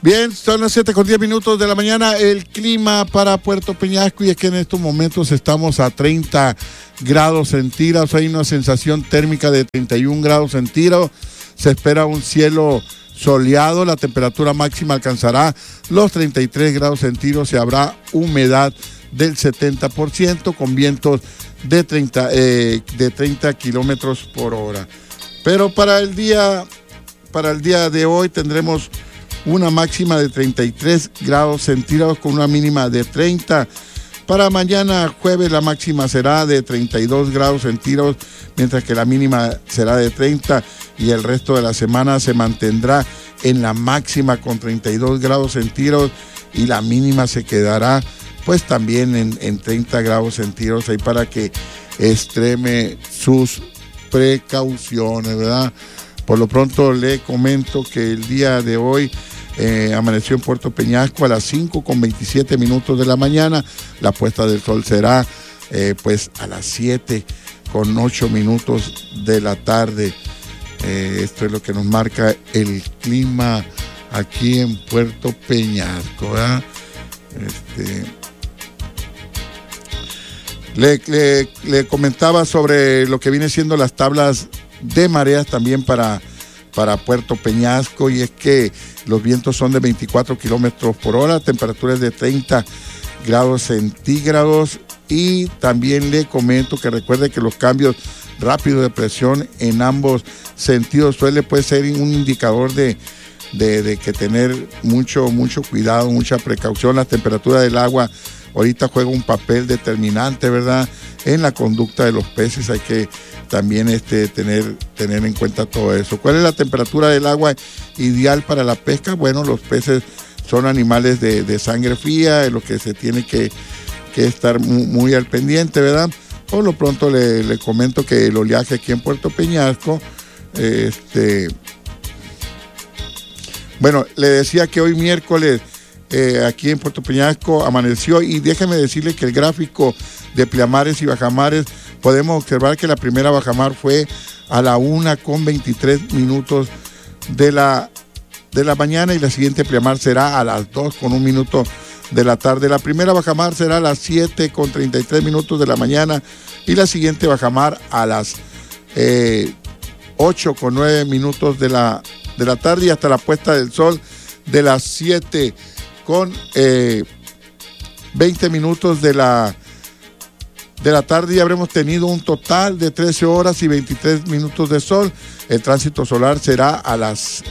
Bien, son las 7:10 de la mañana. El clima para Puerto Peñasco, y es que en estos momentos estamos a 30 grados centígrados. Hay una sensación térmica de 31 grados centígrados. Se espera un cielo soleado. La temperatura máxima alcanzará los 33 grados centígrados y habrá humedad del 70% con vientos de 30 kilómetros por hora. Pero para el día de hoy tendremos una máxima de 33 grados centígrados con una mínima de 30. Para mañana jueves la máxima será de 32 grados centígrados, mientras que la mínima será de 30, y el resto de la semana se mantendrá en la máxima con 32 grados centígrados y la mínima se quedará pues también en 30 grados centígrados, ahí para que extreme sus precauciones, ¿verdad? Por lo pronto le comento que el día de hoy amaneció en Puerto Peñasco a las 5:27 de la mañana. La puesta del sol será pues a las 7:08 de la tarde. Esto es lo que nos marca el clima aquí en Puerto Peñasco, ¿verdad? Le comentaba sobre lo que viene siendo las tablas de mareas también para Puerto Peñasco, y es que los vientos son de 24 kilómetros por hora, temperaturas de 30 grados centígrados, y también le comento que recuerde que los cambios rápidos de presión en ambos sentidos puede ser un indicador de que tener mucho cuidado, mucha precaución. La temperatura del agua ahorita juega un papel determinante, ¿verdad?, en la conducta de los peces. Hay que también tener en cuenta todo eso. ¿Cuál es la temperatura del agua ideal para la pesca? Bueno, los peces son animales de sangre fría, de lo que se tiene que estar muy al pendiente, ¿verdad? Por lo pronto le comento que el oleaje aquí en Puerto Peñasco, bueno, le decía que hoy miércoles aquí en Puerto Peñasco amaneció, y déjeme decirle que el gráfico de pleamares y bajamares, podemos observar que la primera bajamar fue a la 1:23 de la mañana, y la siguiente pleamar será a las 2:01 de la tarde. La primera bajamar será a las 7:33 de la mañana, y la siguiente bajamar a las 8:09 de la tarde, y hasta la puesta del sol de las 7:20 de la tarde, y habremos tenido un total de 13 horas y 23 minutos de sol. El tránsito solar será a las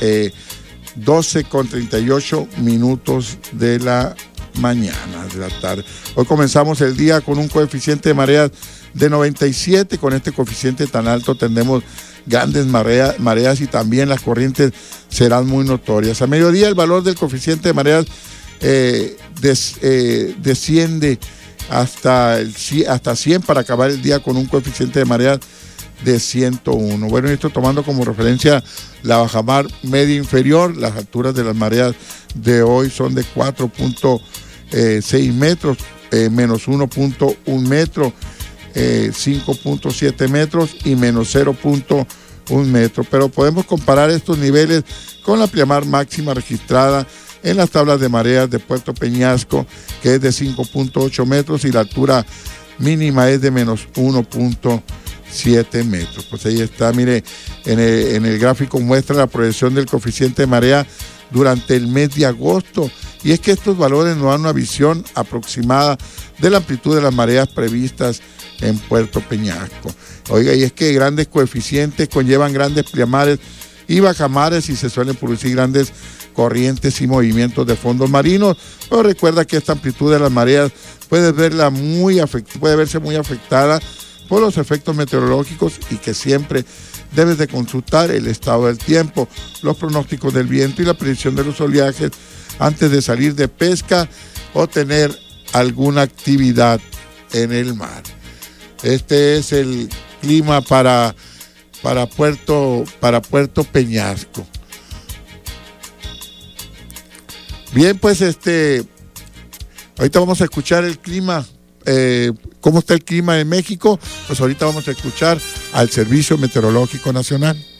12:38 de la mañana, de la tarde. Hoy comenzamos el día con un coeficiente de mareas de 97. Con este coeficiente tan alto tendremos grandes mareas, y también las corrientes serán muy notorias. A mediodía el valor del coeficiente de mareas desciende hasta 100 para acabar el día con un coeficiente de mareas de 101. Bueno, esto tomando como referencia la bajamar media inferior. Las alturas de las mareas de hoy son de 4.6 metros, menos 1.1 metro, 5.7 metros y menos 0.1 metro. Pero podemos comparar estos niveles con la pleamar máxima registrada en las tablas de mareas de Puerto Peñasco, que es de 5.8 metros, y la altura mínima es de menos 1.7 metros. Pues ahí está, mire, en el gráfico muestra la proyección del coeficiente de marea durante el mes de agosto, y es que estos valores nos dan una visión aproximada de la amplitud de las mareas previstas en Puerto Peñasco. Oiga, y es que grandes coeficientes conllevan grandes pleamares y bajamares, y se suelen producir grandes corrientes y movimientos de fondos marinos. Pero recuerda que esta amplitud de las mareas puede verse muy afectada por los efectos meteorológicos, y que siempre debes de consultar el estado del tiempo, los pronósticos del viento y la predicción de los oleajes antes de salir de pesca o tener alguna actividad en el mar. Este es el clima para Puerto Peñasco. Bien, pues ahorita vamos a escuchar el clima, cómo está el clima en México. Pues ahorita vamos a escuchar al Servicio Meteorológico Nacional.